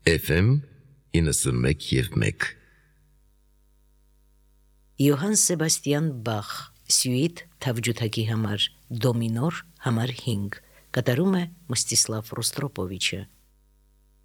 FM 91.1 Յոհան Սեբաստիան Բախ Սյուիտ թավջութակի համար դոմինոր համար 5 կատարում է Մստիսլավ Ռոստրոպովիչը